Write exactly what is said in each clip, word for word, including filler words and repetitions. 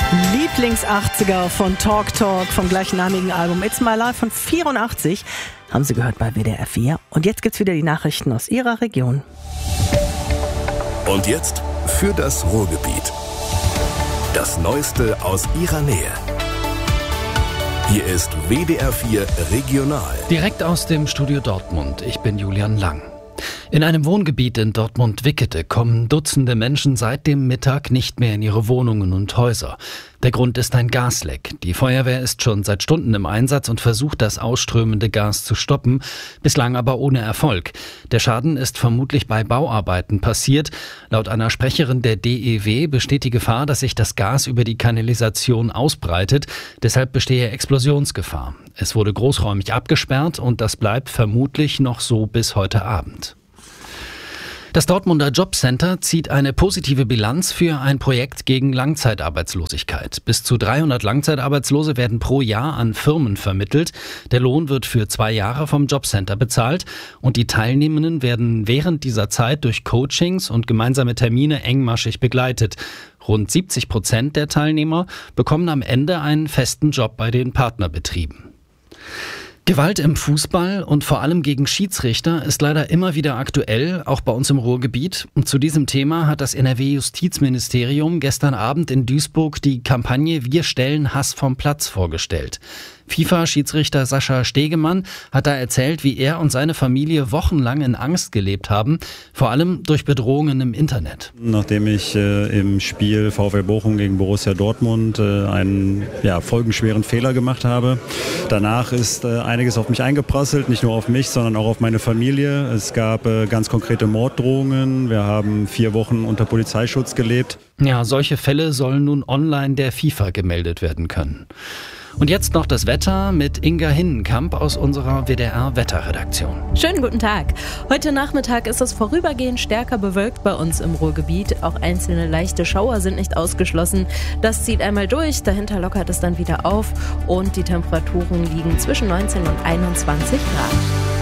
Lieblings-achtziger von Talk Talk vom gleichnamigen Album It's My Life von vierundachtzig. Haben Sie gehört bei W D R vier. Und jetzt gibt's wieder die Nachrichten aus Ihrer Region. Und jetzt für das Ruhrgebiet. Das Neueste aus Ihrer Nähe. Hier ist W D R vier Regional. Direkt aus dem Studio Dortmund. Ich bin Julian Lang. In einem Wohngebiet in Dortmund-Wickede kommen Dutzende Menschen seit dem Mittag nicht mehr in ihre Wohnungen und Häuser. Der Grund ist ein Gasleck. Die Feuerwehr ist schon seit Stunden im Einsatz und versucht, das ausströmende Gas zu stoppen, bislang aber ohne Erfolg. Der Schaden ist vermutlich bei Bauarbeiten passiert. Laut einer Sprecherin der D E W besteht die Gefahr, dass sich das Gas über die Kanalisation ausbreitet. Deshalb bestehe Explosionsgefahr. Es wurde großräumig abgesperrt und das bleibt vermutlich noch so bis heute Abend. Das Dortmunder Jobcenter zieht eine positive Bilanz für ein Projekt gegen Langzeitarbeitslosigkeit. Bis zu dreihundert Langzeitarbeitslose werden pro Jahr an Firmen vermittelt. Der Lohn wird für zwei Jahre vom Jobcenter bezahlt und die Teilnehmenden werden während dieser Zeit durch Coachings und gemeinsame Termine engmaschig begleitet. Rund siebzig Prozent der Teilnehmer bekommen am Ende einen festen Job bei den Partnerbetrieben. Gewalt im Fußball und vor allem gegen Schiedsrichter ist leider immer wieder aktuell, auch bei uns im Ruhrgebiet. Und zu diesem Thema hat das N R W-Justizministerium gestern Abend in Duisburg die Kampagne Wir stellen Hass vom Platz vorgestellt. FIFA-Schiedsrichter Sascha Stegemann hat da erzählt, wie er und seine Familie wochenlang in Angst gelebt haben, vor allem durch Bedrohungen im Internet. Nachdem ich äh, im Spiel VfL Bochum gegen Borussia Dortmund äh, einen ja, folgenschweren Fehler gemacht habe, danach ist äh, einiges auf mich eingeprasselt, nicht nur auf mich, sondern auch auf meine Familie. Es gab äh, ganz konkrete Morddrohungen, wir haben vier Wochen unter Polizeischutz gelebt. Ja, solche Fälle sollen nun online der FIFA gemeldet werden können. Und jetzt noch das Wetter mit Inga Hinnenkamp aus unserer W D R-Wetterredaktion. Schönen guten Tag. Heute Nachmittag ist es vorübergehend stärker bewölkt bei uns im Ruhrgebiet. Auch einzelne leichte Schauer sind nicht ausgeschlossen. Das zieht einmal durch, dahinter lockert es dann wieder auf und die Temperaturen liegen zwischen neunzehn und einundzwanzig Grad.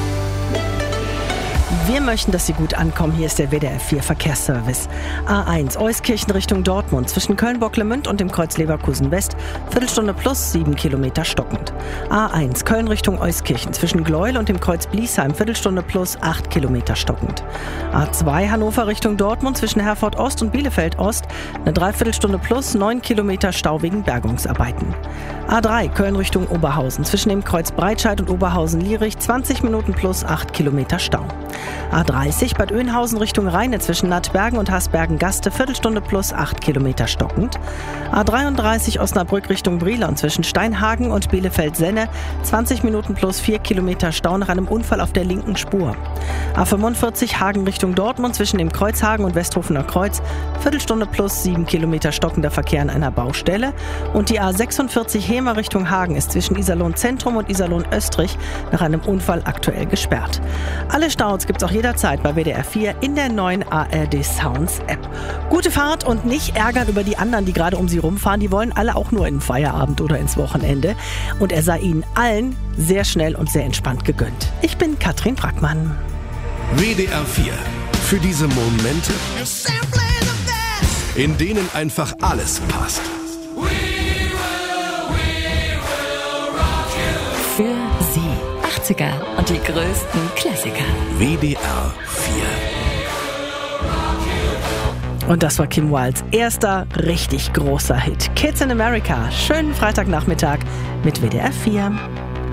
Wir möchten, dass Sie gut ankommen. Hier ist der W D R vier Verkehrsservice. A eins Euskirchen Richtung Dortmund zwischen Köln-Bocklemünd und dem Kreuz Leverkusen West. Viertelstunde plus sieben Kilometer stockend. A eins Köln Richtung Euskirchen zwischen Gleuel und dem Kreuz Bliesheim. Viertelstunde plus acht Kilometer stockend. A zwei Hannover Richtung Dortmund zwischen Herford Ost und Bielefeld Ost. Eine Dreiviertelstunde plus neun Kilometer Stau wegen Bergungsarbeiten. A drei Köln Richtung Oberhausen zwischen dem Kreuz Breitscheid und Oberhausen-Lierich. zwanzig Minuten plus acht Kilometer Stau. A dreißig Bad Oeynhausen Richtung Rheine zwischen Nattbergen und Hasbergen-Gaste, Viertelstunde plus acht Kilometer stockend. A dreiunddreißig Osnabrück Richtung Brilon zwischen Steinhagen und Bielefeld-Senne, zwanzig Minuten plus vier Kilometer Stau nach einem Unfall auf der linken Spur. A fünfundvierzig Hagen Richtung Dortmund zwischen dem Kreuzhagen und Westhofener Kreuz, Viertelstunde plus sieben Kilometer stockender Verkehr an einer Baustelle. Und die A sechsundvierzig Hemer Richtung Hagen ist zwischen Iserlohn Zentrum und Iserlohn Östrich nach einem Unfall aktuell gesperrt. Alle Staus gibt's auch jederzeit bei W D R vier in der neuen A R D Sounds App. Gute Fahrt und nicht ärgern über die anderen, die gerade um Sie rumfahren. Die wollen alle auch nur in den Feierabend oder ins Wochenende. Und er sei Ihnen allen sehr schnell und sehr entspannt gegönnt. Ich bin Katrin Brackmann. W D R vier. Für diese Momente, in denen einfach alles passt. Für Sie. achtziger und die größten Klassiker. W D R vier. Und das war Kim Wildes erster richtig großer Hit. Kids in America. Schönen Freitagnachmittag mit W D R vier.